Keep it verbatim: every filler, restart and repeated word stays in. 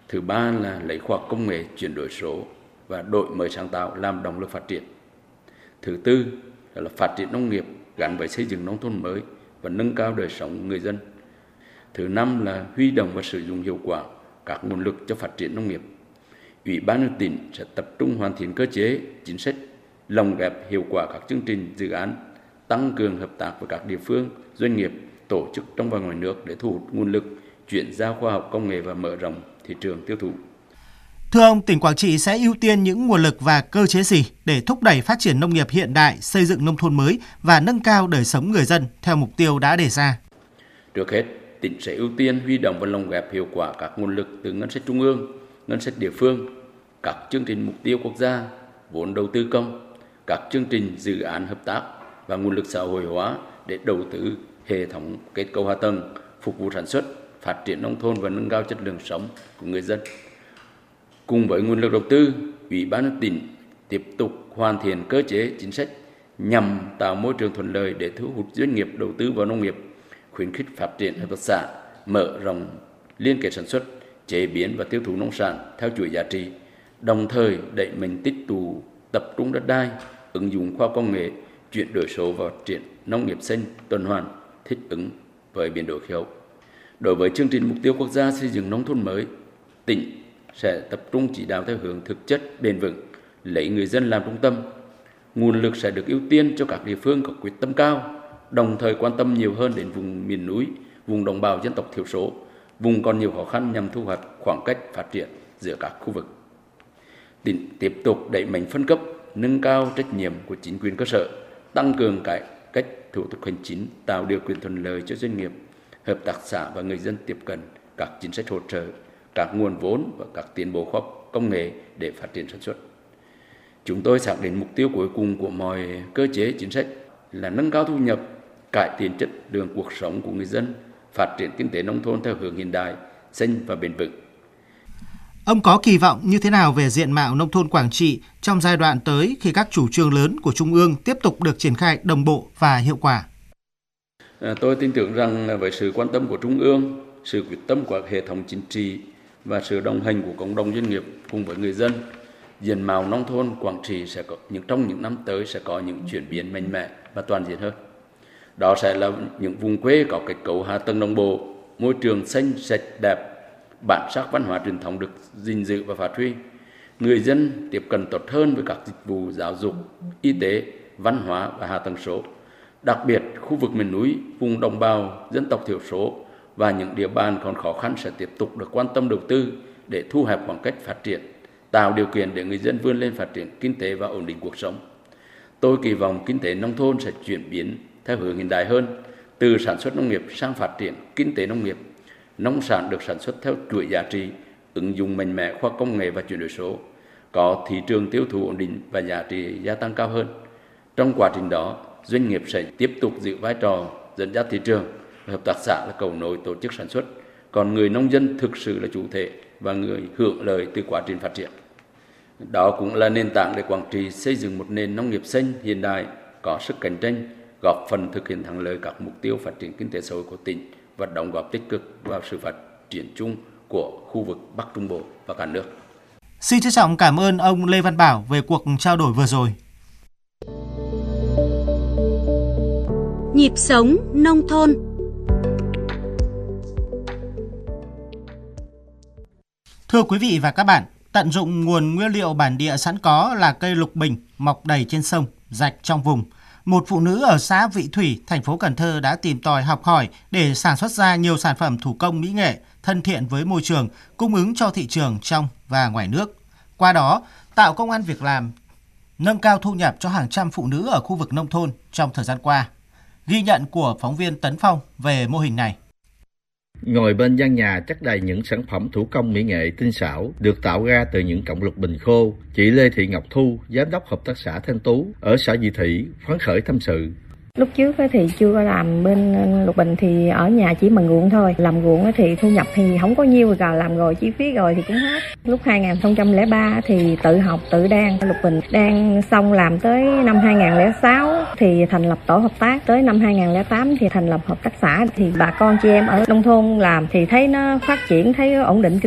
Thứ ba là lấy khoa học công nghệ chuyển đổi số và đổi mới sáng tạo làm động lực phát triển. Thứ tư là phát triển nông nghiệp gắn với xây dựng nông thôn mới và nâng cao đời sống người dân. Thứ năm là huy động và sử dụng hiệu quả các nguồn lực cho phát triển nông nghiệp. Ủy ban nhân tỉnh sẽ tập trung hoàn thiện cơ chế, chính sách, lồng ghép hiệu quả các chương trình, dự án, tăng cường hợp tác với các địa phương, doanh nghiệp, tổ chức trong và ngoài nước để thu hút nguồn lực, chuyển giao khoa học công nghệ và mở rộng thị trường tiêu thụ. Thưa ông, tỉnh Quảng Trị sẽ ưu tiên những nguồn lực và cơ chế gì để thúc đẩy phát triển nông nghiệp hiện đại, xây dựng nông thôn mới và nâng cao đời sống người dân theo mục tiêu đã đề ra? Trước hết, tỉnh sẽ ưu tiên huy động và lồng ghép hiệu quả các nguồn lực từ ngân sách trung ương, ngân sách địa phương, các chương trình mục tiêu quốc gia, vốn đầu tư công, các chương trình dự án hợp tác và nguồn lực xã hội hóa để đầu tư hệ thống kết cấu hạ tầng, phục vụ sản xuất, phát triển nông thôn và nâng cao chất lượng sống của người dân. Cùng với nguồn lực đầu tư, Ủy ban nhân tỉnh tiếp tục hoàn thiện cơ chế chính sách nhằm tạo môi trường thuận lợi để thu hút doanh nghiệp đầu tư vào nông nghiệp, khuyến khích phát triển hợp tác xã, mở rộng liên kết sản xuất, chế biến và tiêu thụ nông sản theo chuỗi giá trị, đồng thời đẩy mạnh tích tụ tập trung đất đai, ứng dụng khoa học công nghệ, chuyển đổi số và phát triển nông nghiệp xanh tuần hoàn, thích ứng với biến đổi khí hậu. Đối với chương trình mục tiêu quốc gia xây dựng nông thôn mới, tỉnh sẽ tập trung chỉ đạo theo hướng thực chất, bền vững, lấy người dân làm trung tâm. Nguồn lực sẽ được ưu tiên cho các địa phương có quyết tâm cao, đồng thời quan tâm nhiều hơn đến vùng miền núi, vùng đồng bào dân tộc thiểu số, vùng còn nhiều khó khăn nhằm thu hẹp khoảng cách phát triển giữa các khu vực. Tỉnh tiếp tục đẩy mạnh phân cấp, nâng cao trách nhiệm của chính quyền cơ sở, tăng cường cải cách thủ tục hành chính, tạo điều kiện thuận lợi cho doanh nghiệp, hợp tác xã và người dân tiếp cận các chính sách hỗ trợ, các nguồn vốn và các tiến bộ khoa học công nghệ để phát triển sản xuất. Chúng tôi xác định mục tiêu cuối cùng của mọi cơ chế chính sách là nâng cao thu nhập, cải thiện chất lượng cuộc sống của người dân, phát triển kinh tế nông thôn theo hướng hiện đại, xanh và bền vững. Ông có kỳ vọng như thế nào về diện mạo nông thôn Quảng Trị trong giai đoạn tới khi các chủ trương lớn của Trung ương tiếp tục được triển khai đồng bộ và hiệu quả? À, tôi tin tưởng rằng với sự quan tâm của Trung ương, sự quyết tâm của hệ thống chính trị và sự đồng hành của cộng đồng doanh nghiệp cùng với người dân, diện mạo nông thôn Quảng Trị sẽ có những trong những năm tới sẽ có những chuyển biến mạnh mẽ và toàn diện hơn. Đó sẽ là những vùng quê có kết cấu hạ tầng đồng bộ, môi trường xanh sạch đẹp, bản sắc văn hóa truyền thống được gìn giữ và phát huy. Người dân tiếp cận tốt hơn với các dịch vụ giáo dục, y tế, văn hóa và hạ tầng số. Đặc biệt, khu vực miền núi, vùng đồng bào, dân tộc thiểu số và những địa bàn còn khó khăn sẽ tiếp tục được quan tâm đầu tư để thu hẹp khoảng cách phát triển, tạo điều kiện để người dân vươn lên phát triển kinh tế và ổn định cuộc sống. Tôi kỳ vọng kinh tế nông thôn sẽ chuyển biến theo hướng hiện đại hơn, từ sản xuất nông nghiệp sang phát triển kinh tế nông nghiệp. Nông sản được sản xuất theo chuỗi giá trị, ứng dụng mạnh mẽ khoa học công nghệ và chuyển đổi số, có thị trường tiêu thụ ổn định và giá trị gia tăng cao hơn. Trong quá trình đó, doanh nghiệp sẽ tiếp tục giữ vai trò dẫn dắt thị trường, hợp tác xã là cầu nối tổ chức sản xuất, còn người nông dân thực sự là chủ thể và người hưởng lợi từ quá trình phát triển. Đó cũng là nền tảng để Quảng Trị xây dựng một nền nông nghiệp xanh hiện đại, có sức cạnh tranh, góp phần thực hiện thắng lợi các mục tiêu phát triển kinh tế xã hội của tỉnh và đóng góp tích cực vào sự phát triển chung của khu vực Bắc Trung Bộ và cả nước. Xin trân trọng cảm ơn ông Lê Văn Bảo về cuộc trao đổi vừa rồi. Nhịp sống nông thôn. Thưa quý vị và các bạn, tận dụng nguồn nguyên liệu bản địa sẵn có là cây lục bình mọc đầy trên sông, rạch trong vùng. Một phụ nữ ở xã Vị Thủy, thành phố Cần Thơ đã tìm tòi học hỏi để sản xuất ra nhiều sản phẩm thủ công mỹ nghệ thân thiện với môi trường, cung ứng cho thị trường trong và ngoài nước. Qua đó, tạo công ăn việc làm, nâng cao thu nhập cho hàng trăm phụ nữ ở khu vực nông thôn trong thời gian qua. Ghi nhận của phóng viên Tấn Phong về mô hình này. Ngồi bên gian nhà chất đầy những sản phẩm thủ công mỹ nghệ tinh xảo được tạo ra từ những cọng lục bình khô, chị Lê Thị Ngọc Thu, giám đốc hợp tác xã Thanh Tú ở xã Vị Thủy phấn khởi tâm sự. Lúc trước thì chưa có làm bên lục bình thì ở nhà chỉ bằng ruộng thôi. Làm ruộng thì thu nhập thì không có nhiêu, rồi làm rồi chi phí rồi thì cũng hết. Lúc hai nghìn không trăm lẻ ba thì tự học tự đan lục bình, đan xong làm tới năm hai nghìn không trăm lẻ sáu thì thành lập tổ hợp tác, tới năm hai nghìn không trăm lẻ tám thì thành lập hợp tác xã. Thì bà con chị em ở nông thôn làm thì thấy nó phát triển, thấy ổn định kinh